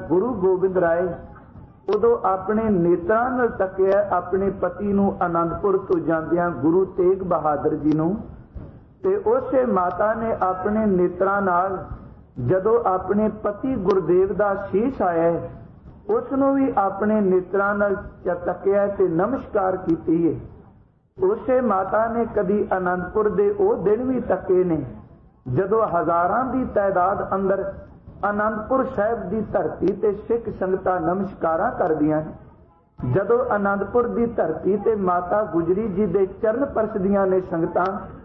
गुरु गोबिंद राय उदों अपने नेत्रां नाल तकिया अपने पति नूं आनंदपुर तो जांदियां गुरु तेग बहादुर जी नूं, ते उसे माता ने अपने नेत्रां नाल जदों अपने पति गुरदेव दा शीश आया उसनूं भी अपने नेत्रां नाल तकिया ते नमस्कार कीती है। उसे माता ने कदी आनंदपुर दे ओ दिन भी तके ने जदों हज़ारां दी तादाद अंदर आनंदपुर साहिब की धरती ते सिख संगतां नमस्कारां करदियां ने। जदों आनंदपुर की धरती ते माता गुजरी जी दे चरण परसदियां ने संगतां,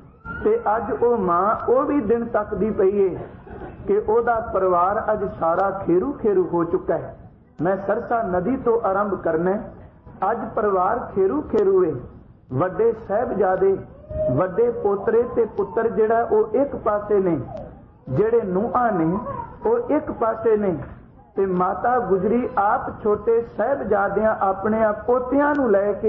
ते अज ओ मां ओ भी दिन तकदी पई है कि ओदा परिवार अज सारा खेरू खेरू हो चुका है। मैं सरसा नदी तो आरंभ करना, अज परिवार खेरू खेरू है। वड्डे साहिबजादे वड्डे पोतरे ते पुत्र जिहड़ा ओ एक पासे ने, जिहड़े नूहां ने ओ एक पासे ने, ते माता गुजरी आप छोटे साहिबजादियां अपने पोतियां नूं लैके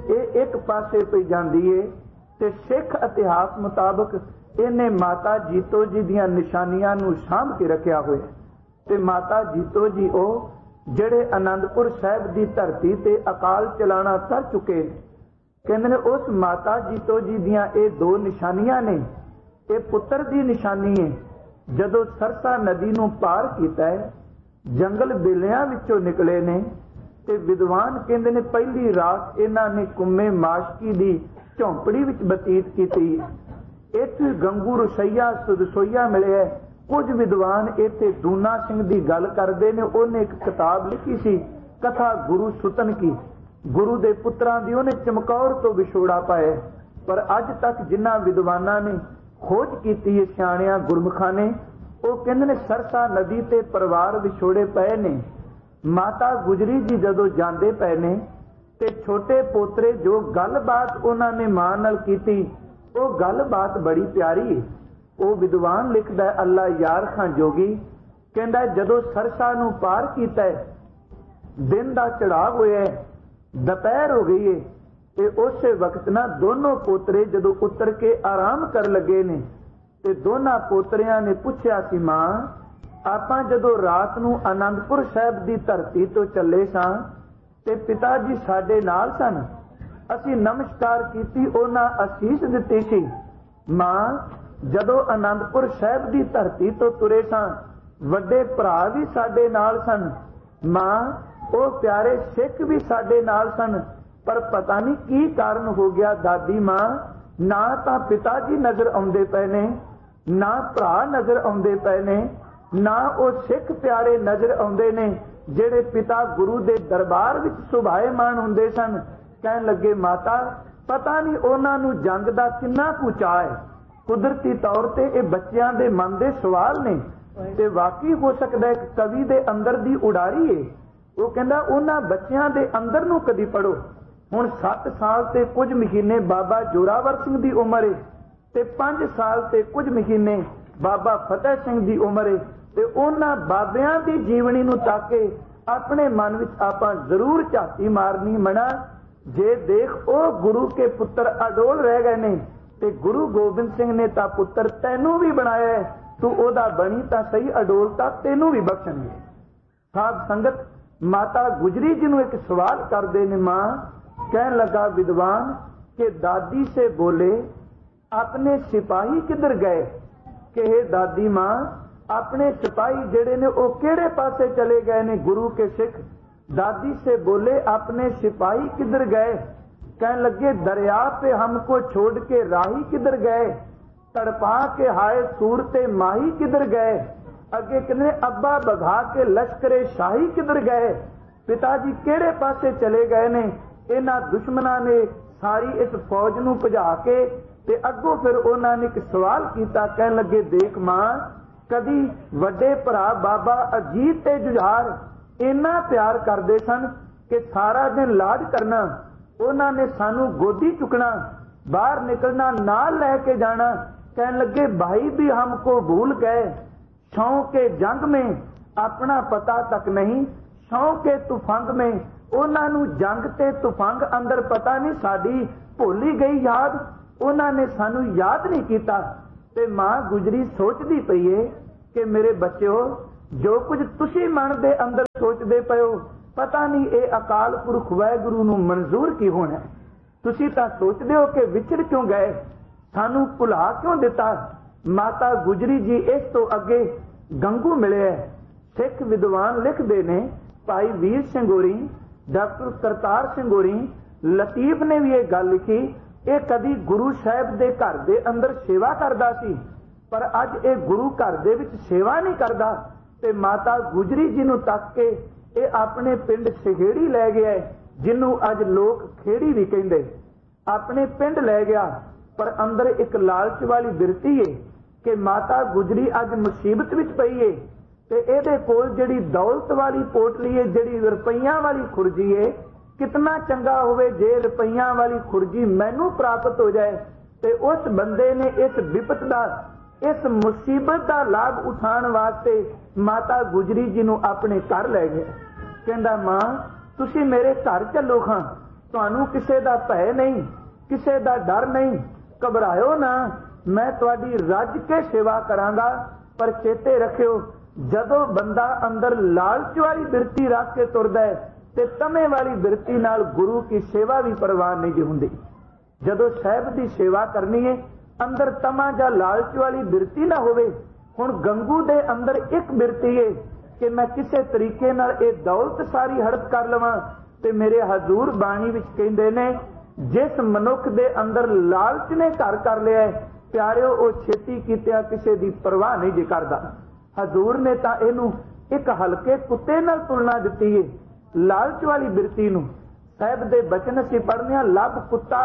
एक पासे पे जांदी है। ते सिख इतिहास मुताबक इन्हें माता जीतो जी दियां निशानियां नूं साਂਭ के रखिया होया। ते माता जीतो जी ओ जिहड़े आनंदपुर साहिब की धरती ते अकाल चलाना कर चुके हैं, कहते हैं उस माता जीतो जी दियां ये दो निशानियां ने। ये पुत्र की निशानी है, जदों सरसा नदी नूं पार कीता है, जंगल बेलियां विचों निकले ने, ते विद्वान कहते ने पहली रात इन्हां ने कुम्मे माशकी दी झोंपड़ी विच बतीत कीती। इत्थे गंगू रसोईया सुदसोईया मिले। कुछ विद्वान इत्थे दूना सिंह की गल करते ने, उन्हें एक किताब लिखी सी कथा गुरु सुतन की, गुरु दे पुत्रां दी उन्हें चमकौर तो विछोड़ा पाया। पर अज तक जिन्हां विद्वानां ने खोज कीती है सियाणियां गुरमुखां ने, वो कहंदे ने सरसा नदी ते परिवार विछोड़े पए ने। माता गुजरी जी जदों जांदे पए ने ते छोटे पोतरे जो गलबात उन्हां ने मां नाल कीती, वो गलबात बड़ी प्यारी है। वो विद्वान लिखदा है अल्लाह यार खां जोगी, कहंदा जदों सरसा नूं पार कीता है, दिन दा चढ़ाव होया है, दोपहर हो गई है, ते उस वक्त ना दोनों पोतरे जदों उतर के आराम कर लगे ने, ते दोनों पोतरियां ने पूछया सी मां आपां जदों रात नूं आनंदपुर साहिब की धरती तो चले सां ते पिता जी साडे नाल सन, असीं नमस्कार कीती, उन्हां असीस दित्ती सी। मां जदों आनंदपुर साहिब की धरती तो तुरे सां वड्डे भरा भी साडे नाल सन, मां ओ प्यारे सिख भी साडे नाल सन, पर पता नहीं की कारण हो गया दादी मां ना तां पिता जी नजर आउंदे पए ने, ना भरा नजर आउंदे पए ने, ना ओ सिख प्यारे नजर आउंदे ने जिहड़े पिता गुरु दे दरबार विच सुभाएमान हुंदे सन। कहण लगे माता पता नहीं उन्हां नूं जंग दा किन्ना कुछ चाह है। कुदरती तौर ते ये बच्चियां दे मन दे सवाल ने, ते वाकई हो सकदा है कवि दे अंदर दी उडारी है। वो कहंदा उन्हां बच्चियां दे अंदर नूं कदी पढ़ो। हुण 7 साल ते कुछ महीने बाबा जोरावर सिंह दी उम्र है, ते 5 साल ते कुछ महीने बाबा फतेह सिंह दी उम्र है, ते उन्हां बाबियां दी जीवनी नूं ताके अपने मन विच आपां जरूर झाती मारनी मना जे देख ओ गुरु के पुत्र अडोल रह गए ने, ते गुरु गोबिंद सिंह ने तां पुत्र तैनू भी बनाया है, तू ओदा बनी तां सही अडोल तां तैनू भी बख्शणगे। साध संगत माता गुजरी जी नूं एक सवाल करदे ने मां, कहन लगा विद्वान के दादी से बोले अपने सिपाही किधर गए, कि हे दादी मां अपने सिपाही जेड़े ने ओ केड़े पासे चले गए ने गुरु के सिख। दादी से बोले अपने सिपाही किधर गए, कहने लगे दरिया पे हमको छोड़ के राही किधर गए, तड़पा के हाय सूरते माही किधर गए, अगे कहने अब्बा बघा के लश्करे शाही किधर गए। पिताजी केड़े पासे चले गए ने, इन्हां दुश्मनां ने सारी इस फौज नूं भजा के, ते अगों फिर उन्हां ने एक सवाल कीता, कहन लगे देख मां कदी वड्डे भरा बाबा अजीत ते जुझार इन्ना प्यार करदे सन कि सारा दिन लाड करना, उन्हां ने सानू गोदी चुकना, बाहर निकलना, नाल लेके जाना। कहने लगे भाई भी हमको भूल गए, छांव के जंग में अपना पता तक नहीं, छांव के तुफंग में उन्हां नू जंग ते तुफंग अंदर पता नहीं, साडी भुली गई याद, उन्हां ने सानू याद नहीं कीता। ते मां गुजरी सोचदी पई है कि मेरे बच्चों ਜੋ ਕੁਝ ਤੁਸੀਂ ਮਨ ਦੇ ਅੰਦਰ ਸੋਚਦੇ ਪਏ ਹੋ, ਪਤਾ ਨਹੀਂ ਇਹ ਅਕਾਲ ਪੁਰਖ ਵਾਹਿਗੁਰੂ ਨੂੰ ਮਨਜ਼ੂਰ ਕੀ ਹੋਣਾ। ਤੁਸੀਂ ਤਾਂ ਸੋਚਦੇ ਹੋ ਕਿ ਵਿਛੜ ਕਿਉਂ ਗਏ, ਸਾਨੂੰ ਭੁਲਾ ਕਿਉਂ ਦਿੱਤਾ। ਮਾਤਾ ਗੁਜਰੀ ਜੀ ਇਸ ਤੋਂ ਅੱਗੇ ਗੰਗੂ ਮਿਲਿਆ। ਸਿੱਖ ਵਿਦਵਾਨ ਲਿਖਦੇ ਨੇ, ਭਾਈ ਵੀਰ ਸਿੰਘ ਹੋਰੀ, ਡਾਕਟਰ ਕਰਤਾਰ ਸਿੰਘ ਹੋਰੀ, ਲਤੀਫ ਨੇ ਵੀ ਇਹ ਗੱਲ ਲਿਖੀ, ਇਹ ਕਦੀ ਗੁਰੂ ਸਾਹਿਬ ਦੇ ਘਰ ਦੇ ਅੰਦਰ ਸੇਵਾ ਕਰਦਾ ਸੀ, ਪਰ ਅੱਜ ਇਹ ਗੁਰੂ ਘਰ ਦੇ ਵਿੱਚ ਸੇਵਾ ਨਹੀਂ ਕਰਦਾ। ਤੇ ਮਾਤਾ ਗੁਜਰੀ ਜੀ ਨੂੰ ਤੱਕ ਕੇ ਇਹ ਆਪਣੇ ਪਿੰਡ ਸਹੇੜੀ ਲੈ ਗਿਆ, ਜਿਹਨੂੰ ਅੱਜ ਲੋਕ ਖੇੜੀ ਵੀ ਕਹਿੰਦੇ। ਆਪਣੇ ਪਿੰਡ ਲੈ ਗਿਆ, ਪਰ ਅੰਦਰ ਇੱਕ ਲਾਲਚ ਵਾਲੀ ਬਿਰਤੀ ਏ ਕਿ ਮਾਤਾ ਗੁਜਰੀ ਅੱਜ ਮੁਸੀਬਤ ਵਿੱਚ ਪਈ ਏ ਤੇ ਇਹਦੇ ਕੋਲ ਜਿਹੜੀ ਦੌਲਤ ਵਾਲੀ ਪੋਟਲੀ ਏ, ਜਿਹੜੀ ਰੁਪਈਆਂ ਵਾਲੀ ਖੁਰਜੀ ਏ, ਕਿਤਨਾ ਚੰਗਾ ਹੋਵੇ ਜੇ ਰੁਪਈਆਂ ਵਾਲੀ ਖੁਰਜੀ ਮੈਨੂੰ ਪ੍ਰਾਪਤ ਹੋ ਜਾਏ। ਤੇ ਉਸ ਬੰਦੇ ਨੇ ਇਸ ਵਿਪਤ ਦਾ, ਇਸ ਮੁਸੀਬਤ ਦਾ ਲਾਭ ਉਠਾਉਣ ਵਾਸਤੇ ਮਾਤਾ ਗੁਜਰੀ ਜੀ ਨੂੰ ਆਪਣੇ ਘਰ ਲੈ ਗਿਆ। ਕਹਿੰਦਾ, ਮਾਂ ਤੁਸੀਂ ਮੇਰੇ ਘਰ ਚੱਲੋ ਖਾਂ, ਤੁਹਾਨੂੰ ਕਿਸੇ ਦਾ ਭੈ ਨਹੀਂ, ਕਿਸੇ ਦਾ ਡਰ ਨਹੀਂ, ਘਬਰਾਇਓ ਨਾ, ਮੈਂ ਤੁਹਾਡੀ ਰੱਜ ਕੇ ਸੇਵਾ ਕਰਾਂਗਾ। ਪਰ ਚੇਤੇ ਰੱਖਿਓ, ਜਦੋਂ ਬੰਦਾ ਅੰਦਰ ਲਾਲਚ ਵਾਲੀ ਬਿਰਤੀ ਰੱਖ ਕੇ ਤੁਰਦਾ ਹੈ ਤੇ ਤਮੇ ਵਾਲੀ ਬਿਰਤੀ ਨਾਲ ਗੁਰੂ ਕੀ ਸੇਵਾ ਵੀ ਪ੍ਰਵਾਨ ਨਹੀਂ ਹੁੰਦੀ। ਜਦੋਂ ਸਾਹਿਬ ਦੀ ਸੇਵਾ ਕਰਨੀ ਹੈ, ਅੰਦਰ ਤਮਾ ਜਾਂ ਲਾਲਚ ਵਾਲੀ ਬਿਰਤੀ ਨਾ ਹੋਵੇ। ਹੁਣ ਗੰਗੂ ਦੇ ਅੰਦਰ ਇੱਕ ਬਿਰਤੀ ਹੈ ਕਿ ਮੈਂ ਕਿਸੇ ਤਰੀਕੇ ਨਾਲ ਇਹ ਦੌਲਤ ਸਾਰੀ ਹੜਪ ਕਰ ਲਵਾਂ। ਤੇ ਮੇਰੇ ਹਜ਼ੂਰ ਬਾਣੀ ਵਿੱਚ ਕਹਿੰਦੇ ਨੇ, ਜਿਸ ਮਨੁੱਖ ਦੇ ਅੰਦਰ ਲਾਲਚ ਨੇ ਘਰ ਕਰ ਲਿਆ ਹੈ, ਪਿਆਰਿਓ, ਉਹ ਛੇਤੀ ਕੀਤਿਆਂ ਕਿਸੇ ਦੀ ਪਰਵਾਹ ਨਹੀਂ ਜੇ ਕਰਦਾ। ਹਜ਼ੂਰ ਨੇ ਤਾਂ ਇਹਨੂੰ ਇੱਕ ਹਲਕੇ ਕੁੱਤੇ ਨਾਲ ਤੁਲਨਾ ਦਿੱਤੀ ਹੈ, ਲਾਲਚ ਵਾਲੀ ਬਿਰਤੀ ਨੂੰ। ਸਾਹਿਬ ਦੇ ਬਚਨ ਅਸੀਂ ਪੜ੍ਹਨੇ ਆ, ਲੱਭ ਕੁੱਤਾ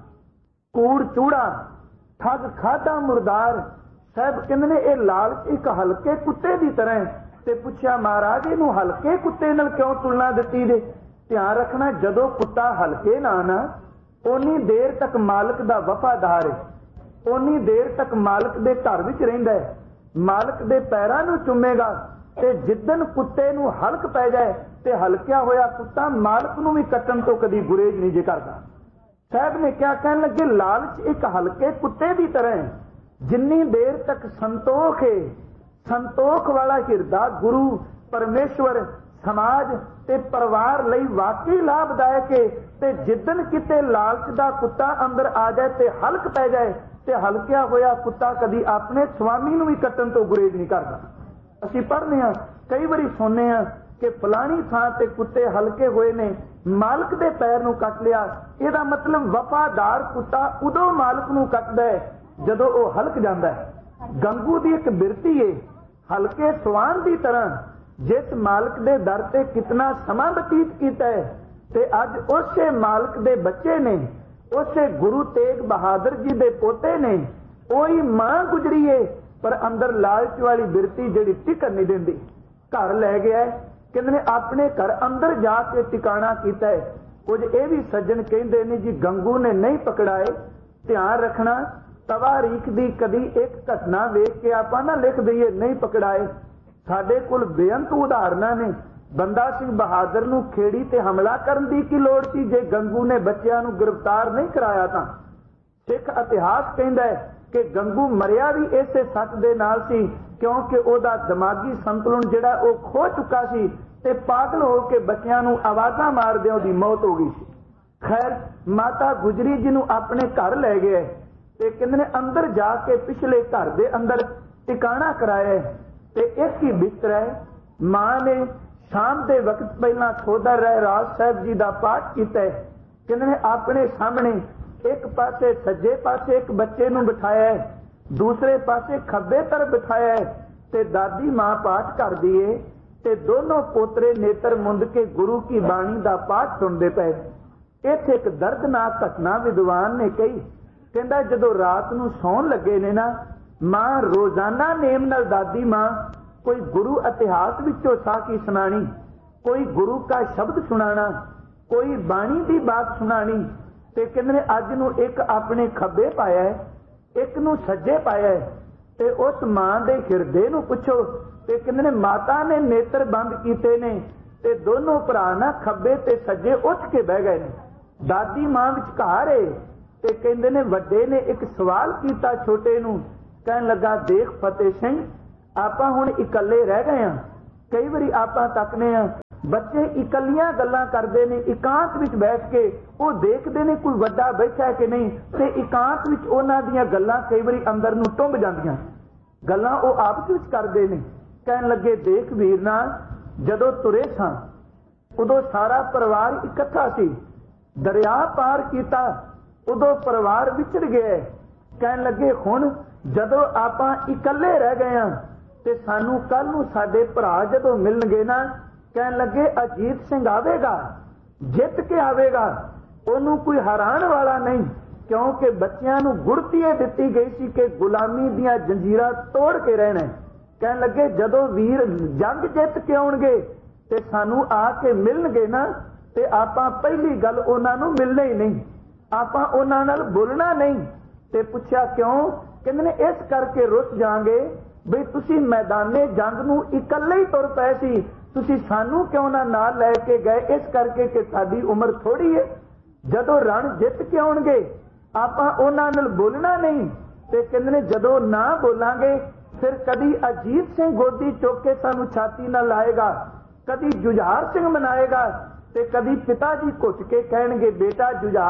ਕੂੜ ਚੂੜਾ ਠੱਗ ਖਾਦਾ ਮੁਰਦਾਰ। ਸਾਹਿਬ ਕਹਿੰਦੇ ਨੇ ਇਹ ਲਾਲਚ ਇੱਕ ਹਲਕੇ ਕੁੱਤੇ ਦੀ ਤਰ੍ਹਾਂ ਹੈ। ਤੇ ਪੁੱਛਿਆ, ਮਹਾਰਾਜ ਇਹਨੂੰ ਹਲਕੇ ਕੁੱਤੇ ਨਾਲ ਕਿਉਂ ਤੁਲਨਾ ਦਿੱਤੀ ਜੇ? ਧਿਆਨ ਰੱਖਣਾ, ਜਦੋਂ ਕੁੱਤਾ ਹਲਕੇ ਨਾ ਓਨੀ ਦੇਰ ਤੱਕ ਮਾਲਕ ਦਾ ਵਫਾਦਾਰ ਹੈ, ਓਨੀ ਦੇਰ ਤੱਕ ਮਾਲਕ ਦੇ ਘਰ ਵਿੱਚ ਰਹਿੰਦਾ ਹੈ, ਮਾਲਕ ਦੇ ਪੈਰਾਂ ਨੂੰ ਚੁੰਮੇਗਾ। ਤੇ ਜਿੱਦਨ ਕੁੱਤੇ ਨੂੰ ਹਲਕ ਪੈ ਜਾਏ ਤੇ ਹਲਕਿਆ ਹੋਇਆ ਕੁੱਤਾ ਮਾਲਕ ਨੂੰ ਵੀ ਕੱਟਣ ਤੋਂ ਕਦੀ ਗੁਰੇਜ਼ ਨਹੀਂ ਜੇ ਕਰਦਾ। ਸਾਹਿਬ ਨੇ ਕਿਹਾ, ਕਹਿਣ ਲੱਗੇ, ਲਾਲਚ ਇੱਕ ਹਲਕੇ ਕੁੱਤੇ ਦੀ ਤਰ੍ਹਾਂ ਹੈ। ਜਿੰਨੀ ਦੇਰ ਤੱਕ ਸੰਤੋਖ ਹੈ, ਸੰਤੋਖ ਵਾਲਾ ਹਿਰਦਾ ਗੁਰੂ ਪਰਮੇਸ਼ਵਰ ਸਮਾਜ ਤੇ ਪਰਿਵਾਰ ਲਈ ਵਾਕਈ ਲਾਭਦਾਇਕ ਹੈ। ਤੇ ਜਿੱਦਨ ਕਿਤੇ ਲਾਲਚ ਦਾ ਕੁੱਤਾ ਅੰਦਰ ਆ ਜਾਏ ਤੇ ਹਲਕ ਪੈ ਜਾਏ ਤੇ ਹਲਕਿਆ ਹੋਇਆ ਕੁੱਤਾ ਕਦੀ ਆਪਣੇ ਸਵਾਮੀ ਨੂੰ ਵੀ ਕੱਟਣ ਤੋਂ ਗੁਰੇਜ਼ ਨਹੀਂ ਕਰਦਾ। ਅਸੀਂ ਪੜ੍ਹਨੇ ਆ, ਕਈ ਵਾਰੀ ਸੁਣਨੇ ਆ ਕਿ ਫਲਾਣੀ ਥਾਂ ਤੇ ਕੁੱਤੇ ਹਲਕੇ ਹੋਏ ਨੇ, ਮਾਲਕ ਦੇ ਪੈਰ ਨੂੰ ਕੱਟ ਲਿਆ। ਇਹਦਾ ਮਤਲਬ ਵਫਾਦਾਰ ਕੁੱਤਾ ਉਦੋਂ ਮਾਲਕ ਨੂੰ ਕੱਟਦਾ ਹੈ ਜਦੋਂ ਉਹ ਹਲਕ ਜਾਂਦਾ ਹੈ। ਗੰਗੂ ਦੀ ਇੱਕ ਬਿਰਤੀ ਹੈ, ਹਲਕੇ ਸਵਾਨ ਦੀ ਤਰ੍ਹਾਂ, ਜਿਸ ਮਾਲਕ ਦੇ ਦਰ ਤੇ ਕਿਤਨਾ ਸਮਾਂ ਬਤੀਤ ਕੀਤਾ ਹੈ। ਤੇ ਅੱਜ ਉਸੇ ਮਾਲਕ ਦੇ ਬੱਚੇ ਨੇ, ਉਸੇ ਗੁਰੂ ਤੇਗ ਬਹਾਦਰ ਜੀ ਦੇ ਪੋਤੇ ਨੇ। ਉਹੀ ਮਾਂ ਗੁਜਰੀ ਏ, ਪਰ ਅੰਦਰ ਲਾਲਚ ਵਾਲੀ ਬਿਰਤੀ ਜਿਹੜੀ ਟਿਕਣ ਨਹੀਂ ਦਿੰਦੀ। ਘਰ ਲੈ ਗਿਆ, ਕਹਿੰਦੇ ਨੇ ਆਪਣੇ ਘਰ ਅੰਦਰ ਜਾ ਕੇ ਟਿਕਾਣਾ ਕੀਤਾ ਹੈ। ਕੁਝ ਇਹ ਵੀ ਸੱਜਣ ਕਹਿੰਦੇ ਨੇ ਜੀ ਗੰਗੂ ਨੇ ਨਹੀਂ ਪਕੜਾਏ। ਧਿਆਨ ਰੱਖਣਾ, ਤਵਾਰੀਖ ਦੀ ਕਦੀ ਇੱਕ ਘਟਨਾ ਵੇਖ ਕੇ ਆਪਾਂ ਨਾ ਲਿਖ ਦਈਏ ਨਹੀਂ ਪਕੜਾਏ। ਸਾਡੇ ਕੋਲ ਬੇਅੰਤ ਉਦਾਹਰਨਾਂ ਨੇ। ਬੰਦਾ ਸਿੰਘ ਬਹਾਦਰ ਨੂੰ ਖੇੜੀ ਤੇ ਹਮਲਾ ਕਰਨ ਦੀ ਕੀ ਲੋੜ ਸੀ ਜੇ ਗੰਗੂ ਨੇ ਬੱਚਿਆਂ ਨੂੰ ਗ੍ਰਿਫਤਾਰ ਨਹੀਂ ਕਰਾਇਆ ਤਾਂ? ਸਿੱਖ ਇਤਿਹਾਸ ਕਹਿੰਦਾ ਹੈ ਕਿ ਗੰਗੂ ਮਰਿਆ ਵੀ ਇਸੇ ਸੱਚ ਦੇ ਨਾਲ ਸੀ, ਕਿਉਂਕਿ ਉਹਦਾ ਦਿਮਾਗੀ ਸੰਤੁਲਨ ਜਿਹੜਾ ਉਹ ਖੋ ਚੁੱਕਾ ਸੀ ਤੇ ਪਾਗਲ ਹੋ ਕੇ ਬੱਚਿਆਂ ਨੂੰ ਆਵਾਜ਼ਾਂ ਮਾਰਦਿਆਂ ਉਹਦੀ ਮੌਤ ਹੋ ਗਈ ਸੀ। ਖੈਰ, ਮਾਤਾ ਗੁਜਰੀ ਜੀ ਨੂੰ ਆਪਣੇ ਘਰ ਲੈ ਗਏ ਤੇ ਕਹਿੰਦੇ ਨੇ ਅੰਦਰ ਜਾ ਕੇ ਪਿਛਲੇ ਘਰ ਦੇ ਅੰਦਰ ਟਿਕਾਣਾ ਕਰਾਇਆ ਤੇ ਇੱਕ ਹੀ ਬਿਸਤਰਾ ਹੈ। ਮਾਂ ਨੇ ਸ਼ਾਮ ਦੇ ਵਕਤ ਪਹਿਲਾਂ ਸੋਦਰ ਰਹਿਰਾਜ ਸਾਹਿਬ ਜੀ ਦਾ ਪਾਠ ਕੀਤਾ। ਕਹਿੰਦੇ ਨੇ ਆਪਣੇ ਸਾਹਮਣੇ ਇੱਕ ਪਾਸੇ ਸੱਜੇ ਪਾਸੇ ਇੱਕ ਬੱਚੇ ਨੂੰ ਬਿਠਾਇਆ ਹੈ, ਦੂਸਰੇ ਪਾਸੇ ਖੱਬੇ ਤਰਫ ਬਿਠਾਇਆ ਹੈ ਤੇ ਦਾਦੀ ਮਾਂ ਪਾਠ ਕਰਦੀ ਏ ਤੇ ਦੋਨੋਂ ਪੋਤਰੇ ਨੇਤਰ ਮੁੰਦ ਕੇ ਗੁਰੂ ਕੀ ਬਾਣੀ ਦਾ ਪਾਠ ਸੁਣਦੇ ਪਏ। ਇੱਥੇ ਇੱਕ ਦਰਦਨਾਕ ਘਟਨਾ ਵਿਦਵਾਨ ਨੇ ਕਹੀ। ਕਹਿੰਦਾ ਜਦੋਂ ਰਾਤ ਨੂੰ ਸੌਣ ਲੱਗੇ ਨੇ ਨਾ, ਮਾਂ ਰੋਜ਼ਾਨਾ ਨੇਮ ਨਾਲ ਦਾਦੀ ਮਾਂ ਕੋਈ ਗੁਰੂ ਇਤਿਹਾਸ ਵਿੱਚੋਂ ਸਾਖੀ ਸੁਣਾਣੀ, ਕੋਈ ਗੁਰੂ का ਸ਼ਬਦ ਸੁਣਾਣਾ, ਕੋਈ ਬਾਣੀ ਦੀ ਬਾਤ ਸੁਣਾਣੀ। ਤੇ ਕਹਿੰਦੇ ਨੇ ਅੱਜ ਨੂੰ ਇੱਕ ਆਪਣੇ ਖੱਬੇ ਪਾਇਆ ਹੈ, ਇੱਕ ਨੂੰ ਸੱਜੇ ਪਾਇਆ ਹੈ। ਤੇ ਉਸ ਮਾਂ ਦੇ ਹਿਰਦੇ ਨੂੰ ਪੁੱਛੋ ਤੇ ਕਹਿੰਦੇ ਨੇ ਮਾਤਾ ਨੇ ਨੇਤਰ ਬੰਦ ਕੀਤੇ ਨੇ ਤੇ ਦੋਨੋਂ ਭਰਾ ਨਾ ਖੱਬੇ ਤੇ ਸੱਜੇ ਉੱਠ ਕੇ ਬਹਿ ਗਏ ਨੇ। ਦਾਦੀ ਮਾਂ ਵਿਚਕਾਰ ਏ ਤੇ ਕਹਿੰਦੇ ਨੇ ਵੱਡੇ ਨੇ ਇੱਕ ਸਵਾਲ ਕੀਤਾ ਛੋਟੇ ਨੂੰ। ਕਹਿਣ ਲੱਗਾ, ਦੇਖ ਫਤਿਹ ਸਿੰਘ, ਆਪਾਂ ਹੁਣ ਇਕੱਲੇ ਰਹਿ ਗਏ ਹਾਂ कई बारी आपां तकने आ बच्चे इकल्लियां गल्लां करदे ने, इकांत विच बैठ के वो देखदे ने कोई वड्डा बैठा है कि नहीं, ते इकांत विच उन्हां दीयां गल्लां कई बारी अंदर नूं टुंब जांदियां, गल्लां वो आपस विच करदे ने। कहण लगे देख वीर ना, जदों तुरे सां उदों सारा परिवार इकट्ठा सी, दरिया पार कीता उदों परिवार विछड़ गया। कहण लगे हुण जदों आपां इकल्ले रह गए हां ते सानू कल नूं साडे भरा जदों मिलणगे ना, कहण लगे अजीत सिंह आवेगा, जित के आवेगा, ओनू कोई हराण वाला नहीं, क्योंकि बच्चियां नूं गुड़ती दित्ती गई सी कि गुलामी दीयां जंजीरां तोड़ के रहना। कहण लगे जदों वीर जंग जित के आउणगे ते सानू आके मिलणगे ना, ते आपां पहली गल उन्हां नूं मिलना ही नहीं, आपां उन्हां नाल बोलना नहीं। ते पुछया क्यों? कहंदे ने इस करके रुस जांगे बई तुसीं मैदाने जंग नूं इकल्ले ही तुर पए सी, तुसीं सानू क्यों ना नाल लै के गए, इस करके कि साडी उम्र थोड़ी है। जदों रण जित के आउणगे आपां उन्हां नाल बोलना नहीं। ते कहंदे ने जदों ना बोलांगे फिर कदी अजीत सिंह गोदी चुक के सानू छाती नाल लाएगा, कदी जुझार सिंह मनाएगा, ते कदी पिता जी घुट के कहणगे बेटा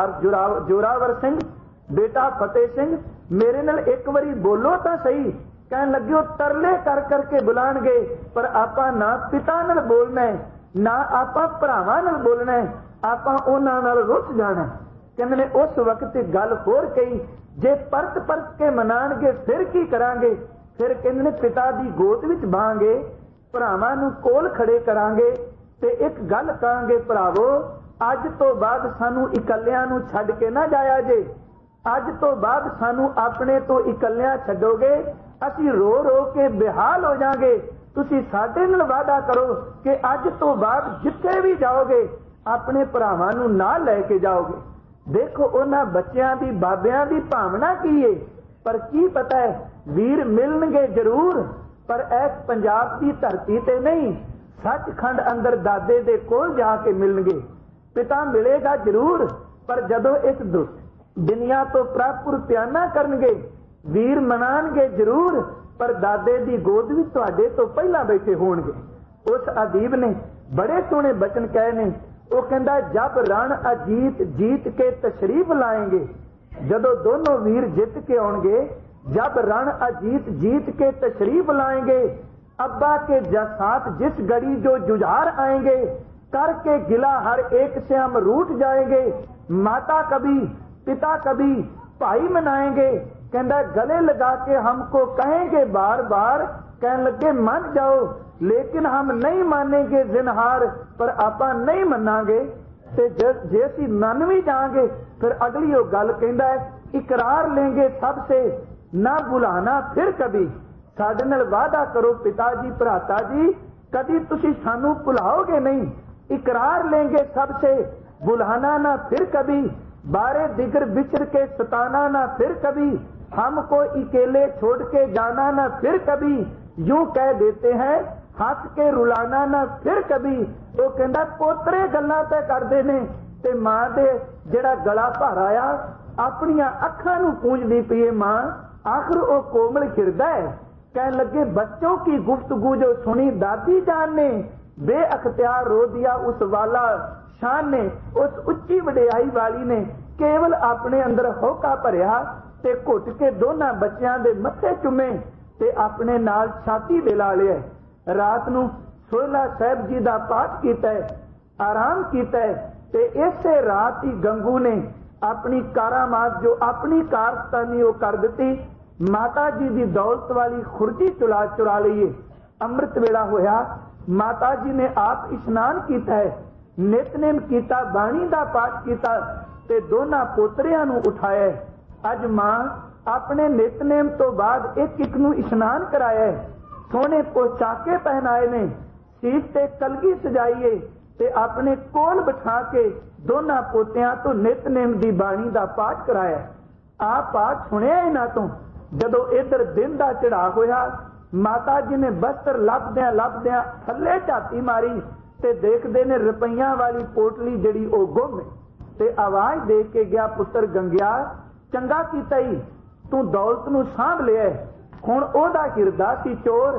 जोरावर सिंह, बेटा फतेह सिंह, मेरे नाल एक बारी बोलो तां सही। कहण लगे तरले कर करके बुलाणगे, पर आपां ना पिता नाल बोलना है, ना आपां भरावां नाल बोलना है, आपां उन्हां नाल रुस जाना। कहंदे ने उस वक्त गल होर कही, जे परत परत के मनाणगे फिर की करांगे? फिर कहंदे ने पिता दी गोद विच बाहांगे, भरावां नूं कोल खड़े करांगे ते एक गल कहांगे, भरावो अज तो बाद सानू इकल्लियां नूं छड्ड के ना जाया जे, अज तो बाद सानू अपने तो इकल्लियां छड्डोगे, असीं रो रो के बेहाल हो जाएंगे, तुसीं साडे नाल वादा करो कि अज तो बाद जिथे भी जाओगे अपने भरावां नूं नाल लै के जाओगे। देखो उन्हां बच्चियां दी बाबियां दी भावना की है, पर की पता है वीर मिलणगे जरूर, पर इस पंजाब की धरती ते नहीं, सचखंड अंदर दादे दे कोल जाके मिलणगे। पिता मिलेगा जरूर, पर जदों इस दुनिया तो प्रापुर प्याना करनगे, वीर मनाणगे जरूर, पर दादे दी गोद विच तुहाडे तो पहला बैठे होणगे। उस अदीब ने बड़े सोहणे बचन कहे ने, वो कहंदा जब रण अजीत जीत के तशरीफ लाएंगे, जदों दोनों वीर जित के आउणगे, जब रण अजीत जीत के तशरीफ लाएंगे, अब्बा के साथ जिस गड़ी जो जुझार आएंगे, करके गिला हर एक से हम रूठ जाएंगे, माता कभी पिता कभी भाई मनाएंगे। कहंदा गले लगा के हमको कहेंगे बार बार, कहने लगे मान जाओ, लेकिन हम नहीं मानेंगे जिनहार, पर आपां नहीं मनांगे। ते जे असीं मन भी जाएंगे फिर अगली वो गल कहंदा है, इकरार लेंगे सबसे ना बुलाना फिर कभी, साडे नाल वादा करो पिताजी भराता जी, कदी तुसीं सानू भुलाओगे नहीं, इकरार लेंगे सबसे बुलाना ना फिर कभी, बारे दिगर बिछड़ के सताना ना फिर कभी, हमको अकेले छोड़ के जाना ना फिर कभी, यूं कह देते हैं हंस के रुलाना ना फिर कभी। तो कहंदा पोतरे गल्लां ते करदे ने ते मां दे जेड़ा गला भर आया अपनियां अखां नूं पूंजदी पई है मां, आखिर वो कोमल खिरदा है। कहने लगे बच्चों की गुफ्तगू जो सुनी दादी जान ने, बेअख्तियार रो दिया उस वाला शान ने, उस उच्ची वडियाई वाली ने केवल अपने अंदर होका भरिया ते घुट के दोनों बच्चों के मत्थे चुमे ते अपने नाल छाती दे ला लिया। रात नूं सोहला साहब जी का पाठ किया, आराम किया, ते इसे रात ही गंगू ने अपनी कारामात जो अपनी कारस्तानी वो कर दी, माता जी की दौलत वाली खुरजी चुरा लीए। अमृत वेला होया, माता जी ने आप इशनान किया है, नितनेम किया, बाणी का पाठ किया ते दोनों पोतरियां नूं उठाया। अज मां अपने नितनेम तो बाद एक एक नूं इशनान कराया, सोने पोशाके पहनाए ने, सीट ते कलगी सजाईए ते अपने कोल बिठा के दोनों पोतियां तो नितनेम दी बाणी का पाठ कराया। आ पाठ सुनिया इन्हां तो जदों इधर दिन का चढ़ा होया, माता जी ने बस्तर लभदियां थल्ले झाती मारी ते देखदे ने रुपईयां वाली पोटली जिहड़ी ओ गुम है, ते आवाज दे के गया पुत्र गंगिया चंगा कीता ही, तू दौलत नूं सांभ लिया, हुण ओहदा हिरदा सी चोर,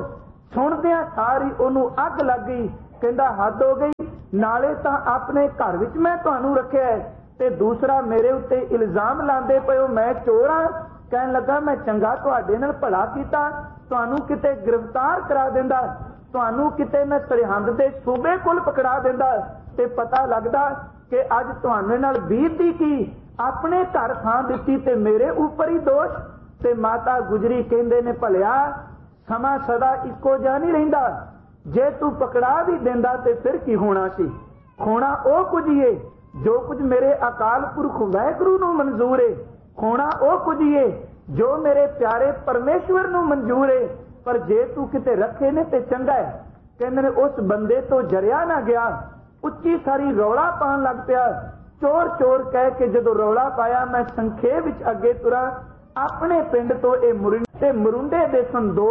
सुनदियां सारी ओनू अग लग गई। कहंदा हद हो गई, नाले तां अपने घर विच मैं तुहानू रखिया है ते दूसरा मेरे उत्ते इल्जाम लांदे पए हो मैं चोर हां। कहन लगा मैं चंगा तुहाडे नाल भला कीता, तुहानू किते गिरफ्तार करा दिंदा, तुहानू किते मैं सरहंद दे सूबे कोल पकड़ा दिंदा ते पता लगदा कि अज तुहाडे नाल बीतदी की अपने घर थां दित्ती ते मेरे उपर ही दोष। ते माता गुजरी कहंदे ने भलिया समा सदा इक्को जिहा नहीं रहिंदा, जे तू पकड़ा भी दिंदा ते फिर की होना सी। खोना ओ कुछ ही है जो कुछ मेरे अकाल पुरख वाहिगुरू नूं मंजूर है, खोना ओ कुछ ही है जो मेरे प्यारे परमेश्वर नूं मंजूर है, पर जे तू किते रखे ने ते चंगा है। कहंदे ने उस बंदे तो जरिया ना गया, उच्ची सारी रौला पान लग पिया। चोर चोर कह के जदों रौला पाया मैं संखेप विच अगे तुरा। अपने पिंड तो ये मुरुंडे दे सन दो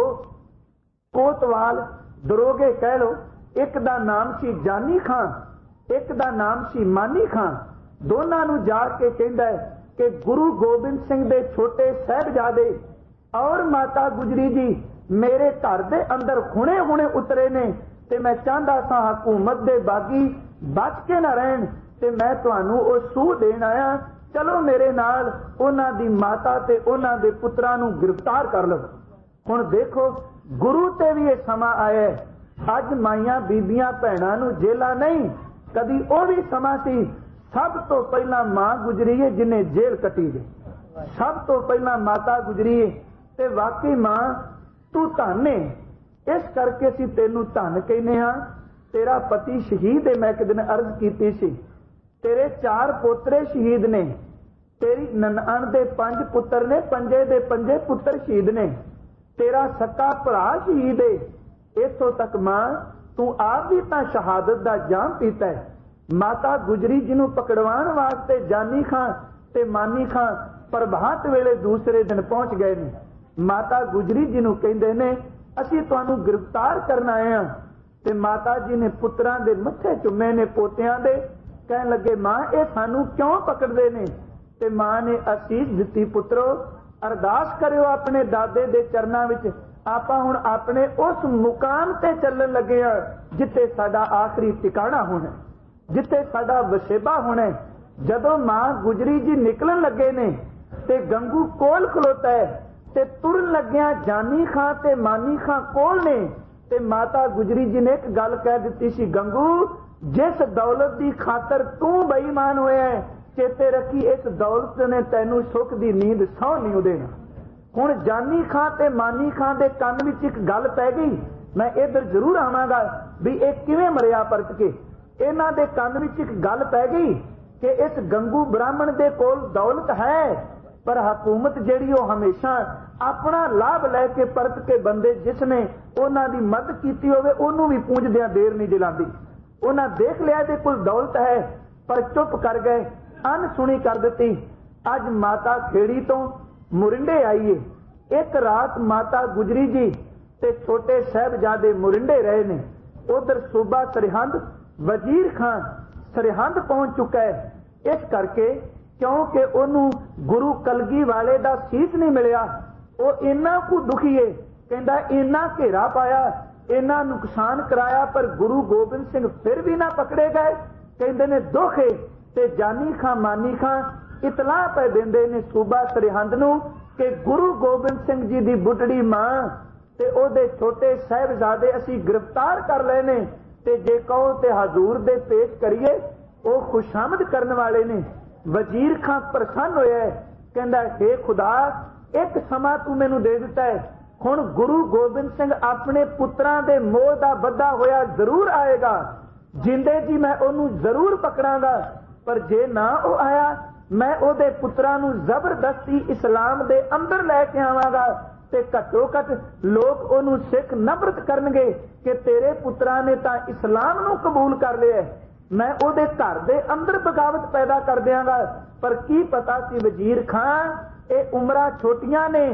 कोतवाल दरोगे कह लो, एक दा नाम सी जानी खां, एक दा नाम सी मानी खां। दोनों नूं जाके कहंदा है कि गुरु गोबिंद सिंह दे छोटे साहिबजादे और माता गुजरी जी मेरे घर दे अंदर हुणे हुणे उतरे ने ते मैं चाहता सा हुकूमत दे बागी बच के ना रहन ते मैं तुहानू ओ सूह देण आया, चलो मेरे नाल उन्हां दी माता ते उन्हां दे पुत्रां नूं गिरफ्तार कर लो। हुण देखो गुरु ते भी ये समा आया, अज माइयां बीबियां भैणां नूं जेला नहीं, कदी ओ भी समा सी सब तो पहला मां गुजरी है जिन्हें जेल कटी है, सब तो पहला माता गुजरी है। ते वाकई मां तू धन है, इस करके असीं तैनूं धन कहने हां। तेरा पति शहीद है, मैं एक दिन अर्ज कीती सी, तेरे 4 पोतरे शहीद ने, तेरी ननाण दे 5 पुत्र ने, पंजे दे पंजे पुत्र शहीद ने, तेरा सक्का भरा शहीद है। इथों तक मां तू आप भी तां शहादत दा जाम पीता है। माता गुजरी जिन्हों पकड़वाण वास्ते जानी खां ते मानी खां प्रभात वेले दूसरे दिन पहुंच गए ने। माता गुजरी जिन्हों कहंदे ने असीं तुहानू गिरफ्तार करन आए हां ते माता जी ने पुत्रां दे मत्थे चुमे ने पोतियां दे। कहन लगे मां ये सानू क्यों पकड़दे ने? ते मां ने असीस दित्ती, पुत्रो अरदास करियो अपने दादे दे चरनां विच, आपां हुण अपने उस मुकाम ते चलण लगे हां जिथे साडा आखिरी ठिकाना होना, जिथे साडा वसेबा होना। जदों मां गुजरी जी निकलन लगे ने ते गंगू कोल खलोता है ते तुरन लग्या जानी खां ते मानी खां कोल ने ते माता गुजरी जी ने एक गल कह दित्ती सी, गंगू जिस दौलत की खातर तू बेईमान होया है चेते रखी इस दौलत ने तैनू सुख की नींद सौ नहीं देना। हुण जानी खां ते मानी खां दे कंन विच एक गल पै गई, मैं इधर जरूर आवांगा भी एक किवें मरिया परत के। इन्हां दे कंन विच एक गल पै गई कि इस गंगू ब्राह्मण दे कोल दौलत है, पर हुकूमत जिहड़ी ओ हमेशा अपना लाभ लैके परत के बंदे जिसने उन्हां दी मदद कीती होवे उहनूं भी पूंजदियां देर नहीं दिलांदी। उन्हां देख लिया दे कोल दौलत है पर चुप कर गए, अनसुनी कर दित्ती। अज माता खेड़ी तो मुरिंडे आई है, एक रात माता गुजरी जी ते छोटे साहिबजादे मुरिंडे रहे ने। उधर सूबा सरहंद वजीर खां सरहंद पहुंच चुका है, इस करके क्योंकि उन्हों गुरु कलगी वाले दा सीस नहीं मिलिया। वो इन्ना को दुखी है, कहंदा इन्ना घेरा पाया, इन्ना नुकसान कराया, पर गुरु गोबिंद सिंह फिर भी ना पकड़े गए। कहंदे ने दुख है ते जानी खां मानी खां इतलाह पे देंदे ने सूबा सरहंद नूं कि गुरु गोबिंद सिंह जी दी बुढ़ड़ी मां ते ओदे छोटे साहिबजादे असीं गिरफ्तार कर लए ने ते जे कहो ते हजूर दे पेश करिए वो खुशामद करने वाले ने। वजीर खां प्रसन्न होया है, कहंदा हे खुदा एक समा तू मैनू दे दिता है, हुण गुरु गोबिंद सिंह अपने पुत्रां दे मोह दा बद्धा होया जरूर आएगा, जिंदे जी मैं ओनू जरूर पकड़ांगा, पर जे ना ओ आया मैं ओदे पुत्रां नू जबरदस्ती इस्लाम दे अंदर लैके आवांगा ते घट्टो घट लोग ओनू सिख नफरत करनगे कि तेरे पुत्रां ने तां इस्लाम नू कबूल कर लिया। मैं ओदे घर दे अंदर बगावत पैदा कर दियांगा। पर की पता सी वजीर खां ये उमरां छोटियां ने,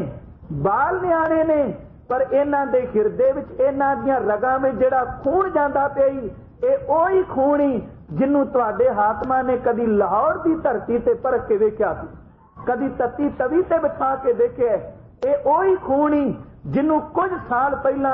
बाल न्याणे ने, पर इन्हां दे हिरदे विच इन्हां दीयां रगां विच जिहड़ा खून जांदा पिया ये ओही खून ही जिन्नू तुहाडे हाकमां ने कदी लाहौर की धरती ते परख के देखिया सी, कदी तत्ती तवी ते बिछा के देखिया। ये ओही खून ही जिन्नू कुछ साल पहला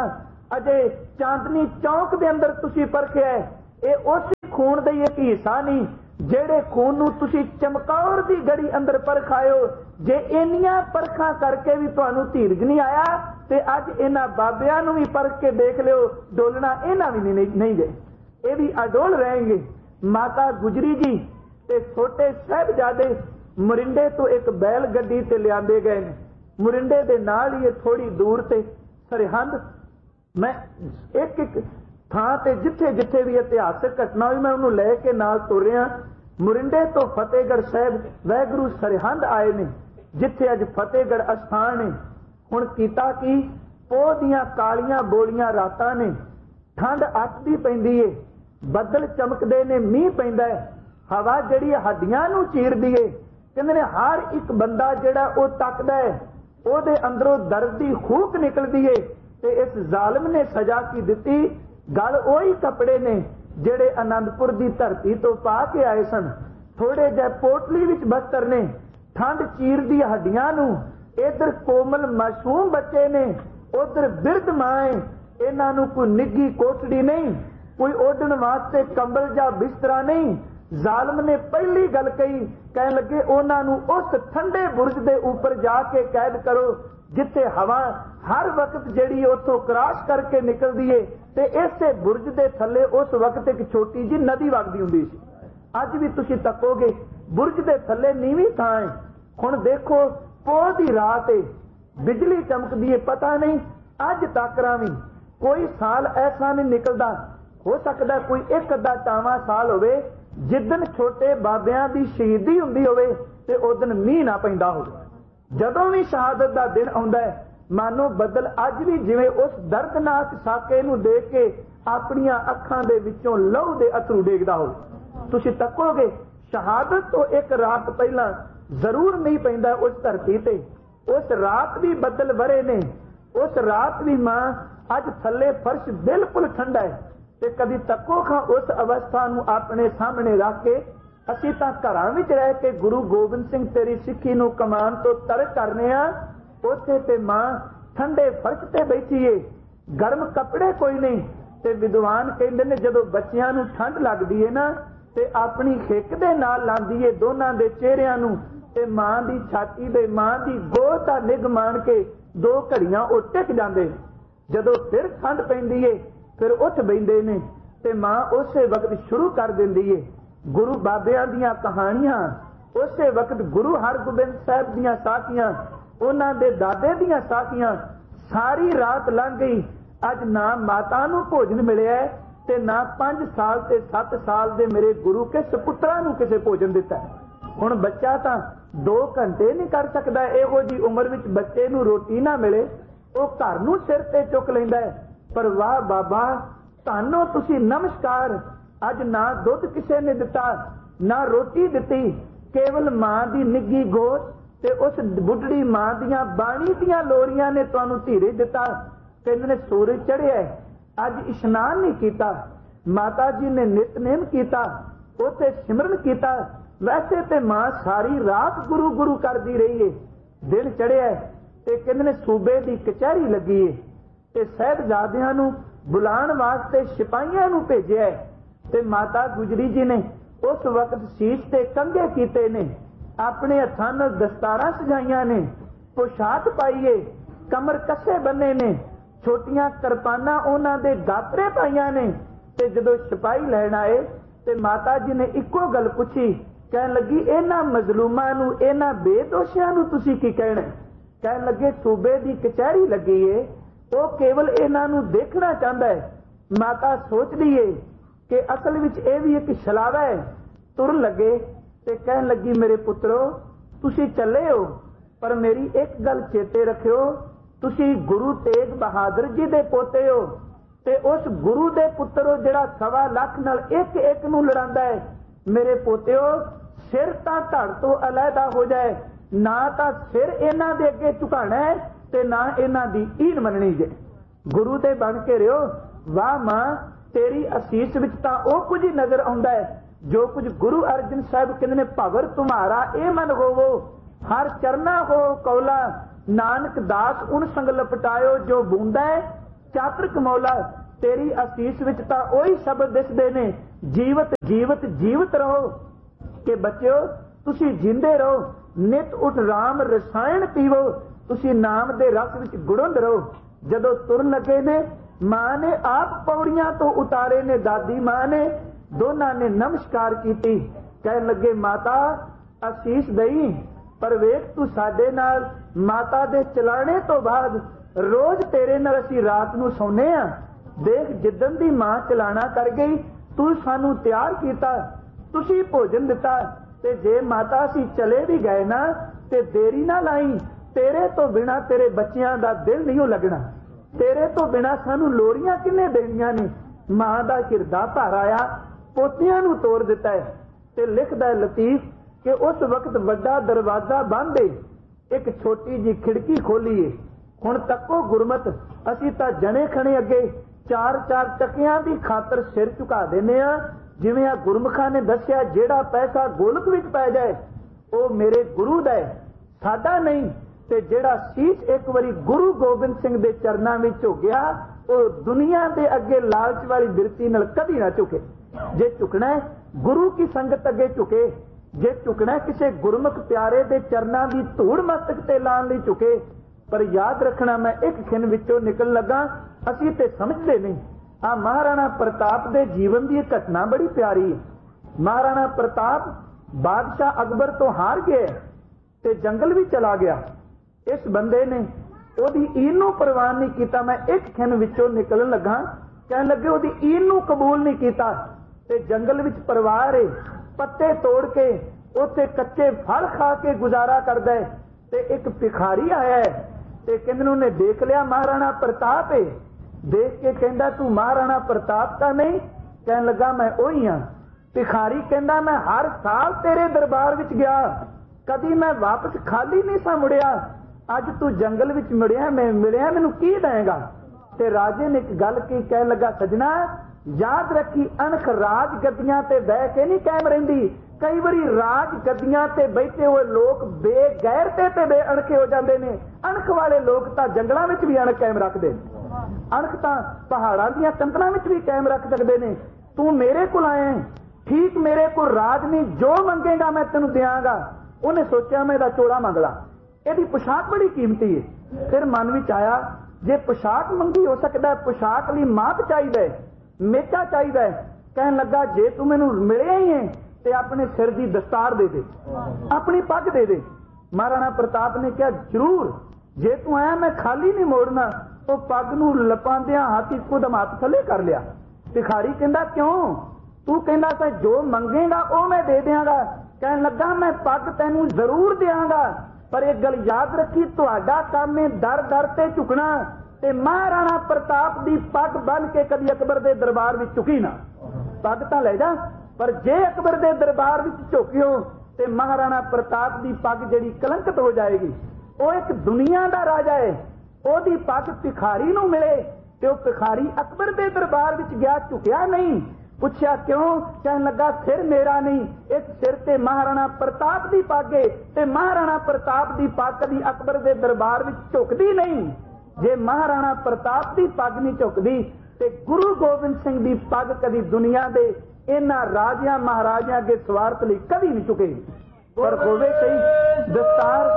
अजे चांदनी चौक दे अंदर तुसी परखिया है, ये उस खून का एक हिस्सा नहीं जेड़े खून नूं तुसी चमकौर दी गड़ी अंदर परखायो। जे इन्नियां परखा करके भी तुहानू धीरज नहीं आया ते अज इन्हां बाबियां नूं भी परख के देख लियो, डोलना इन्हां भी नहीं जे, ये भी अडोल रहेंगे। माता गुजरी जी ते छोटे साहिबजादे मोरिंडे तो एक बैल गड्डी ते लिआंदे गए ने। मोरिंडे दे नाल ही थोड़ी दूर ते सरहंद, मैं एक एक थां ते जिथे जिथे भी इतिहासक घटना हुई मैं उन्होंने लैके नाल तुर रहा। मोरिंडे तो फतेहगढ़ साहिब वाहिगुरू सरहंद आए ने, जिथे अज फतेहगढ़ अस्थान है। हुण कीता की पोह दियां कालियां बोलियां रातां ने, ठंड अटदी पैंदी है, बदल चमकदे ने, मींह पैंदा है, हवा जिहड़ी हड्डियां नूं चीरदी है। कहंदे ने हर एक बंदा जिहड़ा वो तकदा है, ਉਹਦੇ अंदरों दर्द की खूक निकलती है। ते इस जालिम ने सजा की दिती। गल वही कपड़े ने जेड़े आनंदपुर की धरती तो पा के आए सन। थोड़े जे पोटली विच बस्तर ने, ठंड चीरदी हड्डियां नूं। इधर कोमल मासूम बच्चे ने, उधर बिरध माए। इन्हां नूं कोई निੱघी कोठड़ी नहीं, कोई ओढ़ण वास्ते कंबल जा बिस्तरा नहीं। जालिम ने पहली गल कही, कह लगे उन्हां नूं उस ठंडे बुरज दे ऊपर जाके कैद करो जिथे हवा हर वक्त जिहड़ी उत्थों क्रॉस करके निकलदी है। ते इसे बुरज दे थल्ले उस वक्त एक छोटी जी नदी वगदी हुंदी सी। अज भी तुसीं तकोगे बुरज दे थल्ले नीवीं थां है। हुण देखो पोह दी रात है, बिजली चमकदी है, पता नहीं अज तक भी कोई साल ऐसा नहीं निकलदा, हो सकदा कोई एक अद्धा टावां साल होवे जिदन छोटे बाबियां दी शहीदी हुंदी होवे ते उदन मींह ना पैंदा होवे। जदों भी शहादत दा दिन आउंदा है, मानो बदल अज भी जिवें उस दर्दनाक साके नूं देख के अपनियां अखां दे विचों लहू दे अथरू डेगदा होवे। तुसीं तकोगे शहादत तो एक रात पहला जरूर नहीं पैंदा उस धरती ते। उस रात भी बदल वरे ने, उस रात भी मां अज थल्ले फर्श बिल्कुल ठंडा है। ते कभी तको खां उस अवस्था नूं अपने सामने रख के असीं तां घरां विच रह के गुरु गोबिंद सिंह तेरी सिੱਖੀ नूं कमान तो तरक करने आ, उत्थे ते मां ठंडे फर्श ते बैठी है, गर्म कपड़े कोई नहीं। ते विद्वान कहंदे ने जदों बच्चियां नूं ठंड लगदी है ना ते अपनी हिक दे नाल लांदी है दोनां दे चेहरिਆਂ नूं ते मां दी छाती दे मां दी गोह दा निग मान के 2 घड़ियां ਉਹ ਟਿਕ ਜਾਂਦੇ। जदों फिर ठंड पैंदी है फिर उठ बैठे ने ते मां उसे वक्त शुरू कर देंदी है गुरु बाबियां दियां कहानियां। उसे वक्त गुरु हरगोबिंद साहब दियां साखियां, उन्हां दे दादे दियां साखियां। सारी रात लंघ गई, अज ना माता नूं भोजन मिलिया ते ना 5 साल ते 7 साल दे मेरे गुरु के सपुत्रा नूं किसे भोजन दिता। हुण बच्चा तां 2 घंटे नहीं कर सकदा। इहो जी उम्र विच बच्चे नूं रोटी ना मिले, ਉਹ घर नूं सिर ते चुक लैंदा है। पर वाह बाबा तानो तुसी नमस्कार, अज ना दुध किसे ने दिता ना रोटी दिती, केवल मां दी निੱघी गोद ते उस बुढ़ड़ी मां दियां बाणी दियां लोरियां ने तुहानू धीरज दिता। कहंदे ने सूरज चढ़िया, अज इशनान नहीं कीता, माता जी ने नितनेम कीता, उत्थे सिमरन कीता। वैसे ते मां सारी रात गुरु गुरु करदी रही है। दिन चढ़िया ते कहंदे ने सूबे दी कचहरी लगी है ते साहिबजादियां नूं बुलाण वास्ते सिपाहियां नूं भेजिया ते माता गुजरी जी ने उस वक्त शीश ते कंघे कीते ने, अपने हत्थां नाल दस्तारां सजाईयां ने, पोशाक पाईए, कमर कसे बन्ने ने, छोटियां किरपानां उन्हां दे गातरे पाईयां ने। ते जदों सिपाही लैण आए ते माता जी ने इक्को गल पुछी, कहण लगी इन्हां मजलूमां नूं, इन्हां बेदोशियां नूं तुसीं की कहणा? कहण लगे सूबे दी कचहरी लगी है, वो केवल इन्हां नूं देखना चाहता है। माता सोचदी है कि असल विच ये भी एक छलावा है। तुर लगे ते कहण लगी मेरे पुत्रो तुसीं चले हो, पर मेरी एक गल चेते रखियो, तुसीं गुरु तेग बहादुर जी दे पोते हो ते उस गुरु दे पुत्र हो जिहड़ा 1.25 लाख नाल एक एक नूं लड़ांदा है। मेरे पोते हो सिर तां धड़ तो अलहदा हो जाए, ना तां सिर इन्हां दे अगे झुकाना है ते ना इन्हां दी ईन मननी जे। गुरु दे बन के रहो। वाह मां तेरी असीस विच तां ओ कुछ ही नजर आउंदा है जो कुछ गुरु अर्जन साहब कहंदे ने, भवर तुम्हारा ए मन होवो हर चरना हो कौला, नानक दास उन संग लपटायो जो बूंदा है ਚਾਤਰਕ ਮੌਲਾ तेरी असीस विच तां ओही शब्द दिसदे ने, जीवत जीवत जीवत रहो कि बच्चो तुसी जिंदे रहो, नित उठ राम रसायन पीवो, तुसी नाम दे रस विच गुड़ुंद रहो। जदों तुरन लगे ने मां ने आप पौड़ियां तो उतारे ने, दादी मां ने दोनां ने नमस्कार कीती, कहन लगे माता असीस दई, पर वेख तू साडे नाल माता दे चलाने तो बाद रोज तेरे नाल असीं रात नूं सौने आ। देख जिदन दी मां चलाना कर गई तू सानू तैयार किया, तुसी भोजन दिता, ते जे माता असीं चले भी गए ना ते देरी ना लाई, तेरे तो बिना तेरे बच्चियां दा दिल नहीं लगना, तेरे तो बिना सानू लोड़ियां किन्ने देनियां ने। मां दा हिरदा भर आया, पोतियां नू तोड़ दिता है। ते लिखदा है लतीफ कि उस वक्त वड्डा दरवाजा बंद है, एक छोटी जी खिड़की खोली है। हुण तक्को गुरमत, असीं तां जने खणे अगे चार चार टकियां दी खातर सिर झुका देने आ, जिवें आ गुरमुखां ने दस्सिया जेड़ा पैसा गोलक विच पै जाए ओ मेरे गुरु दा है, साडा नहीं। ते जेड़ा सीस एक वारी गुरु गोबिंद सिंह दे चरनां विच हो गया ओ दुनिया दे अगे लालच वाली बिरती नाल कदी ना झुके। जे झुकना है गुरु की संगत अगे झुके, जे झुकना किसी गुरमुख प्यारे दे चरनां दी धूड़ मस्तक ते लाण लई झुके। पर याद रखना, मैं एक खिन विचों निकल लगा, असीं ते समझदे नहीं। आ महाराणा प्रताप दे जीवन दी घटना बड़ी प्यारी है। महाराणा प्रताप बादशाह अकबर तो हार गया ते जंगल भी चला गया। इस बंदे ने ओदी ईन नूं प्रवान नहीं कीता। मैं एक खिन विचों निकलन लगा, कहन लगे ओदी ईन नूं कबूल नहीं कीता। ते जंगल विच परिवार है, पत्ते तोड़ के उत्थे कच्चे फल खा के गुजारा करदा है। ते एक भिखारी आया है ते कहंदे ने देख लिया महाराणा प्रताप है, देख के कहंदा तू महाराणा प्रताप का नहीं? कहन लगा मैं ओही हां। भिखारी कहंदा मैं हर साल तेरे दरबार विच गया, कदी मैं वापस खाली नहीं सा मुड़िया, अज तू जंगल विच मिलिया, मैं मिलिया, मैनू की देगा? ते राजे ने एक गल की, कहन लगा सजना याद रखी, अणख राज गद्दियां ते बह के नहीं कायम रहिंदी। कई बारी राज गद्दियां ते बैठे हुए लोग बेगैरते ते बेअणखे हो जाते हैं। अणख वाले लोग तां जंगलों में भी अणख कायम रखते, अणख तां पहाड़ां दीयां कंधरां विच भी कायम रख सकते हैं। तू मेरे कोल आया ठीक, मेरे को राज नहीं, जो मंगेगा मैं तेनू देंगा। उन्हें सोचा मैं इहदा चोला मंग ला, इहदी पोशाक बड़ी कीमती है। फिर मन विच आया जे पोशाक मंगी हो सकता है, पोशाक लई माप चाहिए, मेचा चाहिए। कहन लगा जे तू मैनू मिलिया ही है ते अपने सिर की दस्तार दे दे, अपनी पग दे दे। महाराणा प्रताप ने कहा जरूर, जे तू आया मैं खाली नहीं मोड़ना। तो पग नूं लपांदियां हाथी खुद हाथ थले कर लिया। भिखारी कहंदा क्यों? तू कहंदा सा जो मंगेगा वो मैं दे देंगा। कहन लगा मैं पग तैनू जरूर देंगा, पर एक गल याद रखी, तुहाडा काम है दर दर ते झुकना, ते महाराणा प्रताप दी पग बन के कदी अकबर दे दरबार विच झुकी ना। पग तां ले जा, पर जे अकबर दे दरबार विच झुकियो ते महाराणा प्रताप दी पग जिहड़ी कलंकित हो जाएगी। वो एक दुनिया दा राजा है, ओदी पग भिखारी नूं मिले ते वो भिखारी अकबर दे दरबार विच गया, झुकिया नहीं। पूछया क्यों? कहन लगा सिर मेरा नहीं, इस सिर ते महाराणा प्रताप दी पग है, ते महाराणा प्रताप दी पग कदी अकबर दे दरबार विच झुकदी नहीं। जे महाराणा प्रताप दी पग नहीं झुकदी ते गुरु गोबिंद सिंह दी पग कदी दुनिया दे इन्हां राजियां महाराजियां अगे स्वार्थ लई कदी नहीं झुकेगी। पर होवे सही दस्तार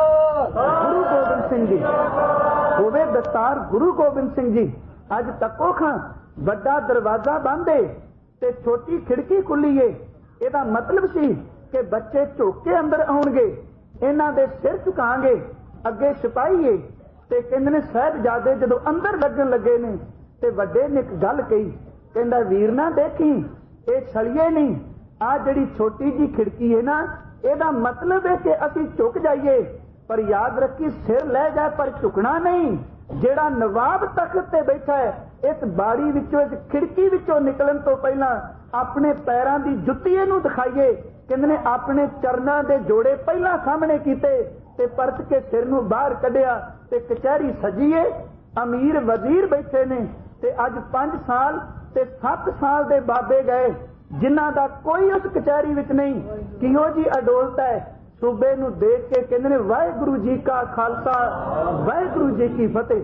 गुरु गोबिंद सिंह जी, होवे दस्तार गुरु गोबिंद सिंह जी। अज तको खां वड्डा दरवाजा बंद है ते छोटी खिड़की खुली है। इहदा मतलब सी कि बच्चे झुक के अंदर आउणगे, इन्हां दे सिर झुकांगे। अगे सिपाही है ते कहंदे ने साहिबजादे जदों अंदर लगन लगे ने ते वड्डे ने एक गल कही, कहंदा वीर ना देखी ये छलिए नहीं, आ जिहड़ी छोटी जी खिड़की है ना, ਇਹਦਾ मतलब है कि असीं झुक जाइए, पर याद रखी सिर लै जाए पर झुकना नहीं। जेड़ा नवाब तख्त ते बैठा है, इस बाड़ी विचों इस खिड़की विचों निकलन तो पहला अपने पैरां दी जुत्ती इहनूं दिखाइए। कहंदे ने अपने चरनां दे जोड़े पहला सामने कीते ते परत के सिर नूं बाहर कढिया ते कचहरी सजीए। अमीर वजीर बैठे ने ते अज 5 साल ते 7 साल दे बाबे गए जिन्हां दा कोई उस कचहरी विच नहीं। किहो जी अडोलत है। सूबे नूं देख के कहंदे ने वाहिगुरू जी का खालसा वाहिगुरू जी की फतेह।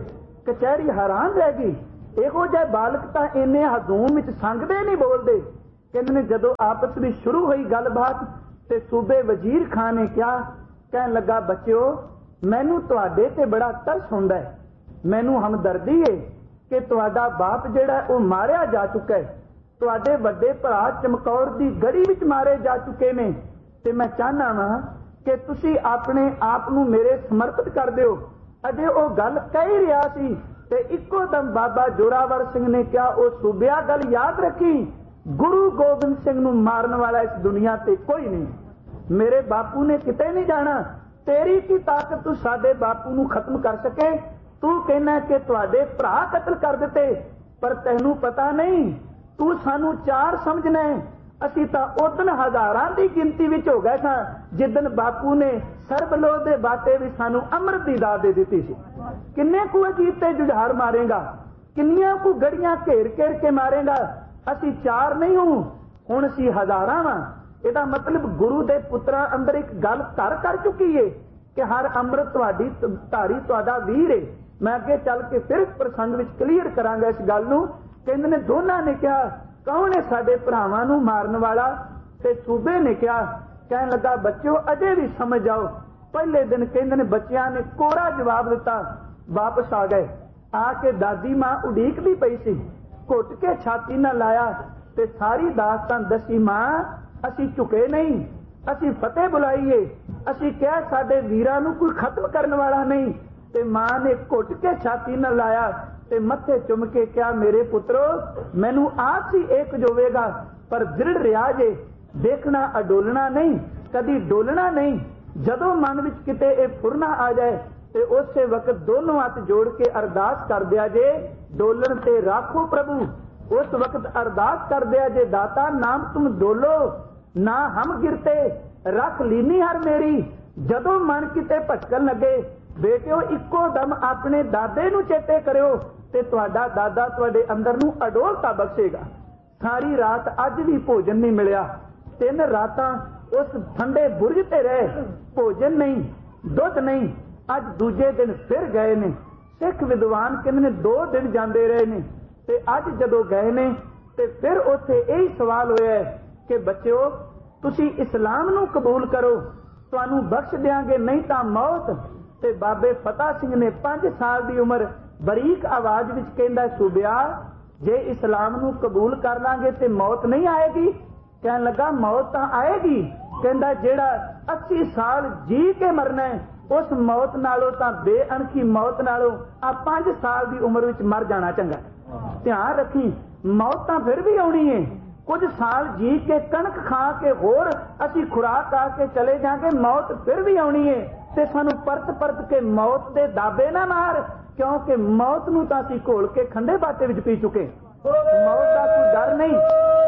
कचहरी हैरान रह गई। ਇਹੋ ਜਿਹੇ ਬਾਲਕ ਤਾਂ ਇੰਨੇ ਹਜ਼ੂਮ ਵਿੱਚ ਸੰਗਦੇ ਨਹੀਂ ਬੋਲਦੇ। ਕਹਿੰਦੇ ਨੇ ਜਦੋਂ ਆਪਸ ਵਿੱਚ ਸ਼ੁਰੂ ਹੋਈ ਗੱਲਬਾਤ ਤੇ ਸੂਬੇ ਵਜ਼ੀਰ ਖਾਨ ਨੇ ਕਿਹਾ, ਕਹਿਣ ਲੱਗਾ ਬੱਚਿਓ ਮੈਨੂੰ ਤੁਹਾਡੇ ਤੇ ਬੜਾ ਤਰਸ ਹੁੰਦਾ ਹੈ, ਮੈਨੂੰ ਹਮਦਰਦੀ ਹੈ ਕਿ ਤੁਹਾਡਾ ਬਾਪ ਜਿਹੜਾ ਉਹ ਮਾਰਿਆ ਜਾ ਚੁੱਕਾ ਹੈ, ਤੁਹਾਡੇ ਵੱਡੇ ਭਰਾ ਚਮਕੌਰ ਦੀ ਗੜੀ ਵਿੱਚ ਮਾਰੇ ਜਾ ਚੁੱਕੇ ਨੇ ਤੇ ਮੈਂ ਚਾਹਨਾ ਵਾਂ ਕਿ ਤੁਸੀਂ ਆਪਣੇ ਆਪ ਨੂੰ ਮੇਰੇ ਸਮਰਪਿਤ ਕਰ ਦਿਓ। ਅਜੇ ਉਹ ਗੱਲ ਕਹਿ ਰਿਹਾ ਸੀ ਤੇ ਇੱਕੋ ਦਮ ਬਾਬਾ ਜੋਰਾਵਰ ਸਿੰਘ ਨੇ ਕਿਹਾ, ਉਹ ਸੂਬਿਆ ਗੱਲ ਯਾਦ ਰੱਖੀ, ਗੁਰੂ ਗੋਬਿੰਦ ਸਿੰਘ ਨੂੰ ਮਾਰਨ ਵਾਲਾ ਇਸ ਦੁਨੀਆ ਤੇ ਕੋਈ ਨਹੀਂ। ਮੇਰੇ ਬਾਪੂ ਨੇ ਕਿਤੇ ਨਹੀਂ ਜਾਣਾ। ਤੇਰੀ ਕੀ ਤਾਕਤ ਤੂੰ ਸਾਡੇ ਬਾਪੂ ਨੂੰ ਖਤਮ ਕਰ ਸਕੇ? ਤੂੰ ਕਹਿਣਾ ਕਿ ਤੁਹਾਡੇ ਭਰਾ ਕਤਲ ਕਰ ਦਿੱਤੇ, ਪਰ ਤੈਨੂੰ ਪਤਾ ਨਹੀਂ ਤੂੰ ਸਾਨੂੰ ਚਾਰ ਸਮਝਣਾ। ਅਸੀਂ ਤਾਂ ਉਦਨ ਹਜ਼ਾਰਾਂ ਦੀ ਗਿਣਤੀ ਵਿੱਚ ਹੋ ਗਏ ਸਾਂ ਜਿੱਦਨ ਬਾਪੂ ਨੇ ਸਰਬਲੋਹ ਦੇ ਬਾਟੇ ਵੀ ਸਾਨੂੰ ਅੰਮ੍ਰਿਤ ਦੀ ਦਾਤ ਦੇ ਦਿੱਤੀ ਸੀ। ਕਿੰਨੇ ਕੁ ਅਜੀਬ ਤੇ ਜੁਝਾਰ ਮਾਰੇਗਾ, ਕਿੰਨੀਆਂ ਕੁ ਗੜੀਆਂ ਘੇਰ ਘੇਰ ਕੇ ਮਾਰੇਗਾ। ਅਸੀਂ ਚਾਰ ਨਹੀਂ ਹੁਣ ਅਸੀਂ ਹਜ਼ਾਰਾਂ ਵਾਂ। ਇਹਦਾ ਮਤਲਬ ਗੁਰੂ ਦੇ ਪੁੱਤਰਾਂ ਅੰਦਰ ਇੱਕ ਗੱਲ ਘਰ ਕਰ ਚੁੱਕੀ ਏ ਕਿ ਹਰ ਅੰਮ੍ਰਿਤ ਤੁਹਾਡੀ ਧਾਰੀ ਤੁਹਾਡਾ ਵੀਰ ਏ। ਮੈਂ ਅੱਗੇ ਚੱਲ ਕੇ ਫਿਰ ਪ੍ਰਸੰਗ ਵਿੱਚ ਕਲੀਅਰ ਕਰਾਂਗਾ ਇਸ ਗੱਲ ਨੂੰ। ਕਹਿੰਦੇ ਨੇ ਦੋਨਾਂ ਨੇ ਕਿਹਾ ਕੌਣ ਹੈ ਸਾਡੇ ਭਰਾਵਾਂ ਨੂੰ ਮਾਰਨ ਵਾਲਾ? ਤੇ ਸੂਬੇ ਨੇ ਕਿਹਾ, ਕਹਿਣ ਲੱਗਾ ਬੱਚਿਓ ਅਜੇ ਵੀ ਸਮਝ ਜਾਓ। ਪਹਿਲੇ ਦਿਨ ਕਹਿੰਦੇ ਨੇ ਬੱਚਿਆਂ ਨੇ ਕੋਰਾ ਜਵਾਬ ਦਿੱਤਾ, ਵਾਪਸ ਆ ਗਏ। ਆ ਕੇ ਦਾਦੀ ਮਾਂ ਉਡੀਕਦੀ ਪਈ ਸੀ, ਘੁੱਟ ਕੇ ਛਾਤੀ ਨਾਲ ਲਾਇਆ ਤੇ ਸਾਰੀ ਦਾਸਤਾਨ ਦੱਸੀ, ਮਾਂ ਅਸੀਂ ਝੁਕੇ ਨਹੀਂ, ਅਸੀਂ ਫਤਿਹ ਬੁਲਾਈਏ, ਅਸੀਂ ਕਿਹਾ ਸਾਡੇ ਵੀਰਾਂ ਨੂੰ ਕੋਈ ਖਤਮ ਕਰਨ ਵਾਲਾ ਨਹੀਂ। ਤੇ ਮਾਂ ਨੇ ਘੁੱਟ ਕੇ ਛਾਤੀ ਨਾਲ ਲਾਇਆ ਤੇ ਮੱਥੇ ਚੁੰਮ ਕੇ ਕਿਹਾ, ਮੇਰੇ ਪੁੱਤਰੋ ਮੈਨੂੰ ਆਪ ਸੀ ਇੱਕ ਜੋਵੇਗਾ, ਪਰ ਦ੍ਰਿੜ ਰਿਹਾ ਜੇ, ਦੇਖਣਾ ਅਡੋਲਣਾ ਨਹੀਂ, ਕਦੀ ਡੋਲਣਾ ਨਹੀਂ। ਜਦੋਂ ਮਨ ਵਿੱਚ ਕਿਤੇ ਇਹ ਫੁਰਨਾ ਆ ਜਾਏ ਤੇ ਉਸੇ ਵਕਤ ਦੋਨੋਂ ਹੱਥ ਜੋੜ ਕੇ ਅਰਦਾਸ ਕਰ ਦਿਆ ਜੇ, ਡੋਲਣ ਤੇ ਰਾਖੋ ਪ੍ਰਭੂ। ਉਸ ਵਕਤ ਅਰਦਾਸ ਕਰ ਦਿਆ ਜੇ, ਦਾਤਾ ਨਾਮ ਤੁਮ ਡੋਲੋ ਨਾ ਹਮ ਗਿਰਤੇ, ਰੱਖ ਲੀਨੀ ਹਰ ਮੇਰੀ। ਜਦੋਂ ਮਨ ਕਿਤੇ ਭਟਕਣ ਲੱਗੇ ਬੇਟਿਓ ਇੱਕੋ ਦਮ ਆਪਣੇ ਦਾਦੇ ਨੂੰ ਚੇਤੇ ਕਰਿਓ ਤੇ ਤੁਹਾਡਾ ਦਾਦਾ ਤੁਹਾਡੇ ਅੰਦਰ ਨੂੰ ਅਡੋਲਤਾ ਬਖਸ਼ੇਗਾ। ਸਾਰੀ ਰਾਤ ਅੱਜ ਵੀ ਭੋਜਨ ਨਹੀਂ ਮਿਲਿਆ। 3 ਰਾਤਾਂ ਉਸ ਠੰਡੇ ਬੁਰਜ ਤੇ ਰਹੇ, ਭੋਜਨ ਨਹੀਂ, ਦੁੱਧ ਨਹੀਂ। ਅੱਜ ਦੂਜੇ ਦਿਨ ਫਿਰ ਗਏ ਨੇ। ਸਿੱਖ ਵਿਦਵਾਨ ਕਹਿੰਦੇ ਨੇ 2 ਦਿਨ ਜਾਂਦੇ ਰਹੇ ਨੇ ਤੇ ਅੱਜ ਜਦੋਂ ਗਏ ਨੇ ਤੇ ਫਿਰ ਉੱਥੇ ਇਹੀ ਸਵਾਲ ਹੋਇਆ ਕਿ ਬੱਚਿਓ ਤੁਸੀਂ ਇਸਲਾਮ ਨੂੰ ਕਬੂਲ ਕਰੋ, ਤੁਹਾਨੂੰ ਬਖਸ਼ ਦਿਆਂਗੇ, ਨਹੀਂ ਤਾਂ ਮੌਤ। ਤੇ ਬਾਬੇ ਫਤਿਹ ਸਿੰਘ ਨੇ 5 ਸਾਲ ਦੀ ਉਮਰ ਬਰੀਕ ਆਵਾਜ਼ ਵਿੱਚ ਕਹਿੰਦਾ, ਸੂਬਿਆ ਜੇ ਇਸਲਾਮ ਨੂੰ ਕਬੂਲ ਕਰ ਲਾਂਗੇ ਤੇ ਮੌਤ ਨਹੀਂ ਆਏਗੀ? ਕਹਿਣ ਲੱਗਾ ਮੌਤ ਤਾਂ ਆਏਗੀ। ਕਹਿੰਦਾ ਜਿਹੜਾ 80 ਸਾਲ ਜੀ ਕੇ ਮਰਨਾ ਉਸ ਮੌਤ ਨਾਲੋਂ ਤਾਂ ਬੇਅਣਖੀ ਮੌਤ ਨਾਲੋਂ ਆ 5 ਸਾਲ ਦੀ ਉਮਰ ਵਿੱਚ ਮਰ ਜਾਣਾ ਚੰਗਾ। ਧਿਆਨ ਰੱਖੀ ਮੌਤ ਤਾਂ ਫਿਰ ਵੀ ਆਉਣੀ ਏ। ਕੁਝ ਸਾਲ ਜੀ ਕੇ ਕਣਕ ਖਾ ਕੇ ਹੋਰ ਅਸੀਂ ਖੁਰਾਕ ਆ ਕੇ ਚਲੇ ਜਾਾਂਗੇ, ਮੌਤ ਫਿਰ ਵੀ ਆਉਣੀ ਏ। ਤੇ ਸਾਨੂੰ ਪਰਤ ਪਰਤ ਕੇ ਮੌਤ ਦੇ ਦਾਬੇ ਨਾ ਮਾਰ, ਕਿਉਂਕਿ ਮੌਤ ਨੂੰ ਤਾਂ ਅਸੀਂ ਘੋਲ ਕੇ ਖੰਡੇ ਬਾਟੇ ਵਿੱਚ ਪੀ ਚੁੱਕੇ। ਮੌਤ ਦਾ ਕੋਈ ਡਰ ਨਹੀਂ,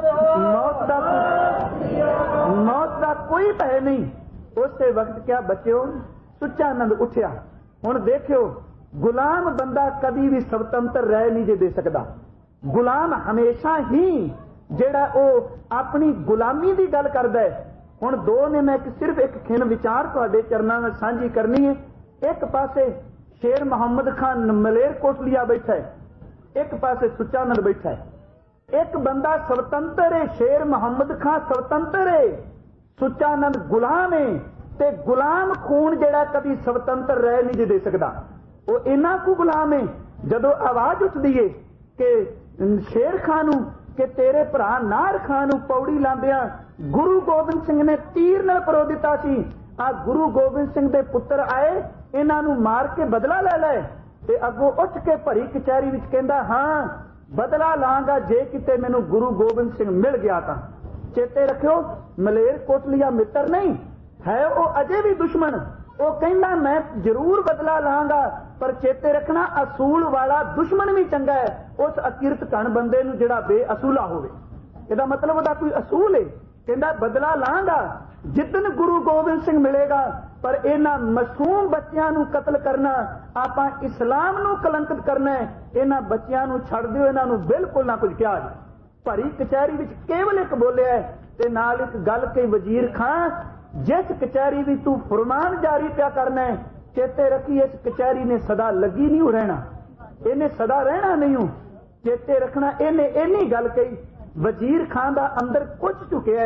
ਮੌਤ ਦਾ ਕੋਈ ਭੈ ਨਹੀਂ। ਉਸੇ ਵਕਤ ਕਿਹਾ ਬੱਚਿਓ ਸੁੱਚਾ ਆਨੰਦ ਉੱਠਿਆ। ਹੁਣ ਦੇਖਿਓ ਗੁਲਾਮ ਬੰਦਾ ਕਦੀ ਵੀ ਸੁਤੰਤਰ ਰਹਿ ਨਹੀਂ ਜੇ ਦੇ ਸਕਦਾ। ਗੁਲਾਮ ਹਮੇਸ਼ਾ ਹੀ ਜਿਹੜਾ ਉਹ ਆਪਣੀ ਗੁਲਾਮੀ ਦੀ ਗੱਲ ਕਰਦਾ ਹੈ। ਹੁਣ 2 ਨੇ ਮੈਂ ਸਿਰਫ ਇੱਕ ਖਿਣ ਵਿਚਾਰ ਤੁਹਾਡੇ ਚਰਨਾਂ ਨਾਲ ਸਾਂਝੀ ਕਰਨੀ ਹੈ। ਇੱਕ ਪਾਸੇ ਸ਼ੇਰ ਮੁਹੰਮਦ ਖਾਨ ਮਲੇਰ ਕੋਟਲੀਆ ਬੈਠਾ ਹੈ, ਇੱਕ ਪਾਸੇ ਸੁੱਚਾ ਆਨੰਦ ਬੈਠਾ ਹੈ। ਇੱਕ ਬੰਦਾ ਸੁਤੰਤਰ ਹੈ, ਸ਼ੇਰ ਮੁਹੰਮਦ ਖਾਨ ਸੁਤੰਤਰ ਹੈ, ਸੁੱਚਾ ਆਨੰਦ ਗੁਲਾਮ ਹੈ। ਤੇ ਗੁਲਾਮ ਖੂਨ ਜਿਹੜਾ ਕਦੀ ਸੁਤੰਤਰ ਰਹਿ ਨਹੀਂ ਦੇ ਸਕਦਾ। ਉਹ ਇੰਨਾ ਕੁ ਗੁਲਾਮ ਹੈ ਜਦੋਂ ਆਵਾਜ਼ ਉੱਠਦੀ ਏ ਕਿ ਸ਼ੇਰ ਖਾਨ ਨੂੰ ਕਿ ਤੇਰੇ ਭਰਾ ਨਾਰ ਖਾਨ ਨੂੰ ਪੌੜੀ ਲਾਂਦਿਆਂ ਗੁਰੂ ਗੋਬਿੰਦ ਸਿੰਘ ਨੇ ਤੀਰ ਨਾਲ ਪਰੋ ਦਿੱਤਾ ਸੀ। ਆ ਗੁਰੂ ਗੋਬਿੰਦ ਸਿੰਘ ਦੇ ਪੁੱਤਰ ਆਏ, ਇਹਨਾਂ ਨੂੰ ਮਾਰ ਕੇ ਬਦਲਾ ਲੈ ਲੈ। ਤੇ ਅੱਗੋਂ ਉੱਠ ਕੇ ਭਰੀ ਕਚਹਿਰੀ ਵਿੱਚ ਕਹਿੰਦਾ ਹਾਂ ਬਦਲਾ ਲਾਂਗਾ ਜੇ ਕਿਤੇ ਮੈਨੂੰ ਗੁਰੂ ਗੋਬਿੰਦ ਸਿੰਘ ਮਿਲ ਗਿਆ ਤਾਂ। ਚੇਤੇ ਰੱਖਿਓ ਮਲੇਰ ਕੋਟਲੀਆ ਮਿੱਤਰ ਨਹੀਂ ਹੈ, ਉਹ ਅਜੇ ਵੀ ਦੁਸ਼ਮਣ। ਉਹ ਕਹਿੰਦਾ ਮੈਂ ਜ਼ਰੂਰ ਬਦਲਾ ਲਾਂਗਾ, ਪਰ ਚੇਤੇ ਰੱਖਣਾ ਅਸੂਲ ਵਾਲਾ ਦੁਸ਼ਮਣ ਵੀ ਚੰਗਾ ਹੈ ਉਸ ਅਕਿਰਤ ਘਣ ਬੰਦੇ ਨੂੰ ਜਿਹੜਾ ਬੇਅਸੂਲਾ ਹੋਵੇ। ਇਹਦਾ ਮਤਲਬ ਉਹਦਾ ਕੋਈ ਅਸੂਲ ਹੈ। ਕਹਿੰਦਾ ਬਦਲਾ ਲਾਂਗਾ ਜਿੱਦਨ ਗੁਰੂ ਗੋਬਿੰਦ ਸਿੰਘ ਮਿਲੇਗਾ, ਪਰ ਇਹਨਾਂ ਮਾਸੂਮ ਬੱਚਿਆਂ ਨੂੰ ਕਤਲ ਕਰਨਾ, ਆਪਾਂ ਇਸਲਾਮ ਨੂੰ ਕਲੰਕਿਤ ਕਰਨਾ, ਇਹਨਾਂ ਬੱਚਿਆਂ ਨੂੰ ਛੱਡ ਦਿਓ, ਇਹਨਾਂ ਨੂੰ ਬਿਲਕੁਲ ਨਾ ਕੁਝ ਕਿਹਾ ਜੀ। ਭਰੀ ਕਚਹਿਰੀ ਵਿੱਚ ਕੇਵਲ ਇੱਕ ਬੋਲਿਆ ਤੇ ਨਾਲ ਇੱਕ ਗੱਲ ਕਹੀ, ਵਜ਼ੀਰ ਖਾਂ ਜਿਸ ਕਚਹਿਰੀ ਵੀ ਤੂੰ ਫਰਮਾਨ ਜਾਰੀ ਪਿਆ ਕਰਨਾ ਹੈ, ਚੇਤੇ ਰੱਖੀ ਇਸ ਕਚਹਿਰੀ ਨੇ ਸਦਾ ਲੱਗੀ ਨਹੀਂ ਰਹਿਣਾ। ਇਹਨੇ ਸਦਾ ਰਹਿਣਾ ਨਹੀਂ ਹੂੰ। ਚੇਤੇ ਰੱਖਣਾ, ਇਹਨੇ ਇੰਨੀ ਗੱਲ ਕਹੀ। ਵਜ਼ੀਰ ਖਾਨ ਦਾ ਅੰਦਰ ਕੁਝ ਝੁਕਿਆ